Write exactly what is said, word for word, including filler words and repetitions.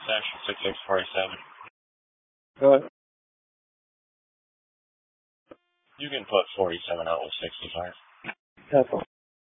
Section six six forty-seven. Go ahead. You can put forty-seven out with sixty-five. That's all.